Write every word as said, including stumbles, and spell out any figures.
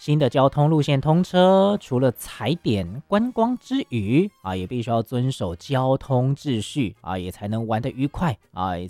新的交通路线通车，除了踩点观光之余啊，也必须要遵守交通秩序啊，也才能玩得愉快啊，